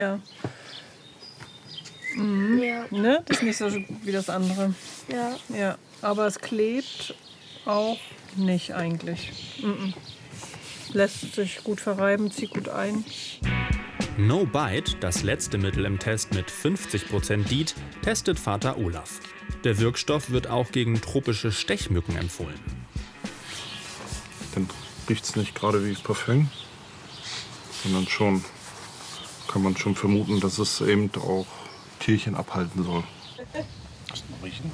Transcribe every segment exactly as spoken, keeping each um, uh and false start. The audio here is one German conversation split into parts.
Ja. Mhm. Ja. Ne? Das ist nicht so wie das andere. Ja. Ja. Aber es klebt auch nicht eigentlich. Mhm. Lässt sich gut verreiben, zieht gut ein. No Bite, das letzte Mittel im Test mit fünfzig Prozent DEET, testet Vater Olaf. Der Wirkstoff wird auch gegen tropische Stechmücken empfohlen. Dann riecht es nicht gerade wie Parfüm, sondern schon kann man schon vermuten, dass es eben auch Tierchen abhalten soll. Hast du noch riechen?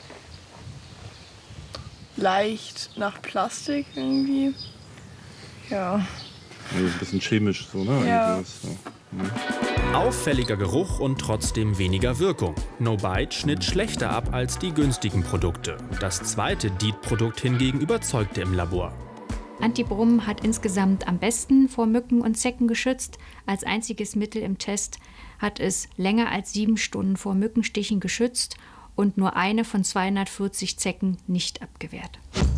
Leicht nach Plastik irgendwie. Ja. Nee, ein bisschen chemisch so, ne? Ja. Das, ja. Mhm. Auffälliger Geruch und trotzdem weniger Wirkung. No Bite schnitt schlechter ab als die günstigen Produkte. Das zweite DEET-Produkt hingegen überzeugte im Labor. Antibrum hat insgesamt am besten vor Mücken und Zecken geschützt. Als einziges Mittel im Test hat es länger als sieben Stunden vor Mückenstichen geschützt und nur eine von zweihundertvierzig Zecken nicht abgewehrt.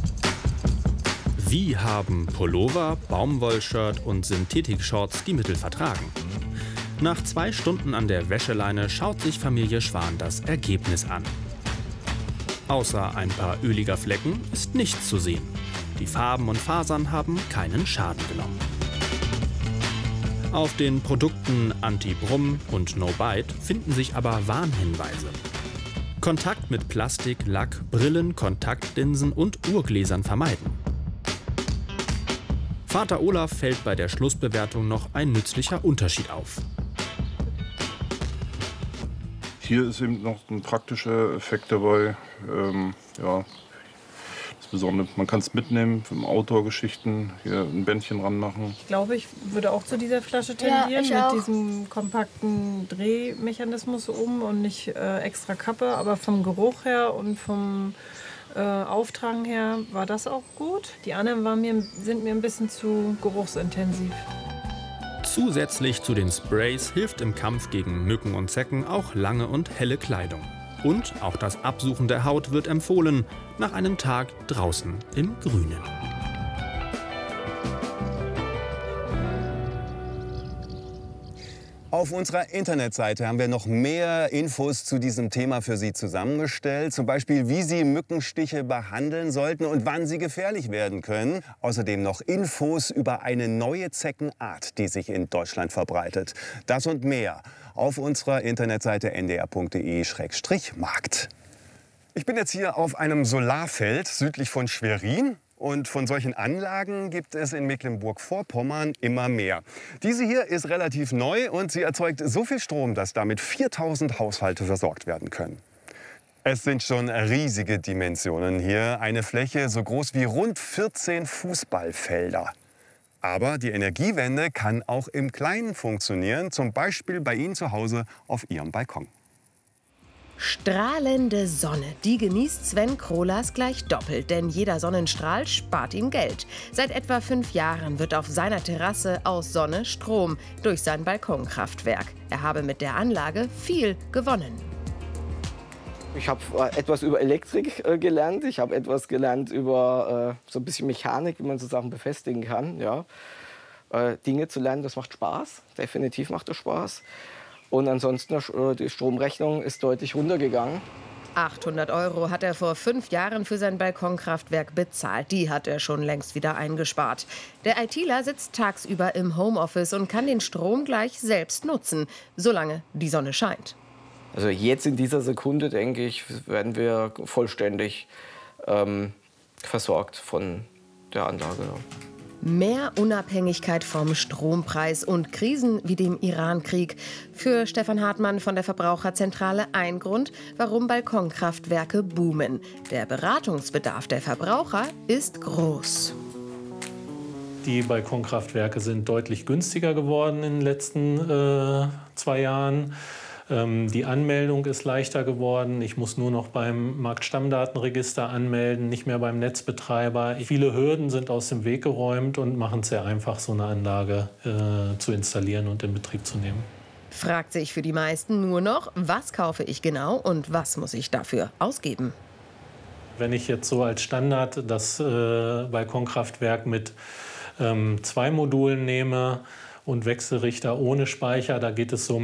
Wie haben Pullover, Baumwollshirt und Synthetik-Shorts die Mittel vertragen? Nach zwei Stunden an der Wäscheleine schaut sich Familie Schwan das Ergebnis an. Außer ein paar öliger Flecken ist nichts zu sehen. Die Farben und Fasern haben keinen Schaden genommen. Auf den Produkten Anti-Brumm und No Bite finden sich aber Warnhinweise. Kontakt mit Plastik, Lack, Brillen, Kontaktlinsen und Uhrgläsern vermeiden. Vater Olaf fällt bei der Schlussbewertung noch ein nützlicher Unterschied auf. Hier ist eben noch ein praktischer Effekt dabei. Ähm, ja, das Besondere, man kann es mitnehmen für Outdoor-Geschichten, hier ein Bändchen ranmachen. Ich glaube, ich würde auch zu dieser Flasche Ja, tendieren, ich mit auch. diesem kompakten Drehmechanismus oben und nicht äh, extra Kappe. Aber vom Geruch her und vom äh, Auftragen her war das auch gut. Die anderen waren mir, sind mir ein bisschen zu geruchsintensiv. Zusätzlich zu den Sprays hilft im Kampf gegen Mücken und Zecken auch lange und helle Kleidung. Und auch das Absuchen der Haut wird empfohlen, nach einem Tag draußen im Grünen. Auf unserer Internetseite haben wir noch mehr Infos zu diesem Thema für Sie zusammengestellt. Zum Beispiel, wie Sie Mückenstiche behandeln sollten und wann sie gefährlich werden können. Außerdem noch Infos über eine neue Zeckenart, die sich in Deutschland verbreitet. Das und mehr auf unserer Internetseite n d r punkt d e Schrägstrich Markt. Ich bin jetzt hier auf einem Solarfeld südlich von Schwerin. Und von solchen Anlagen gibt es in Mecklenburg-Vorpommern immer mehr. Diese hier ist relativ neu und sie erzeugt so viel Strom, dass damit viertausend Haushalte versorgt werden können. Es sind schon riesige Dimensionen hier. Eine Fläche so groß wie rund vierzehn Fußballfelder. Aber die Energiewende kann auch im Kleinen funktionieren, zum Beispiel bei Ihnen zu Hause auf Ihrem Balkon. Strahlende Sonne, die genießt Sven Krolas gleich doppelt, denn jeder Sonnenstrahl spart ihm Geld. Seit etwa fünf Jahren wird auf seiner Terrasse aus Sonne Strom durch sein Balkonkraftwerk. Er habe mit der Anlage viel gewonnen. Ich habe etwas über Elektrik äh, gelernt, ich habe etwas gelernt über äh, so ein bisschen Mechanik, wie man so Sachen befestigen kann. Ja. Äh, Dinge zu lernen, das macht Spaß, definitiv macht das Spaß. Und ansonsten, die Stromrechnung ist deutlich runtergegangen. achthundert Euro hat er vor fünf Jahren für sein Balkonkraftwerk bezahlt. Die hat er schon längst wieder eingespart. Der ITler sitzt tagsüber im Homeoffice und kann den Strom gleich selbst nutzen, solange die Sonne scheint. Also jetzt in dieser Sekunde, denke ich, werden wir vollständig ähm, versorgt von der Anlage. Mehr Unabhängigkeit vom Strompreis und Krisen wie dem Iran-Krieg. Für Stefan Hartmann von der Verbraucherzentrale ein Grund, warum Balkonkraftwerke boomen. Der Beratungsbedarf der Verbraucher ist groß. Die Balkonkraftwerke sind deutlich günstiger geworden in den letzten äh, zwei Jahren. Ähm, die Anmeldung ist leichter geworden. Ich muss nur noch beim Marktstammdatenregister anmelden, nicht mehr beim Netzbetreiber. Viele Hürden sind aus dem Weg geräumt und machen es sehr einfach, so eine Anlage äh, zu installieren und in Betrieb zu nehmen. Fragt sich für die meisten nur noch, was kaufe ich genau und was muss ich dafür ausgeben? Wenn ich jetzt so als Standard das äh, Balkonkraftwerk mit ähm, zwei Modulen nehme und Wechselrichter ohne Speicher. Da geht es so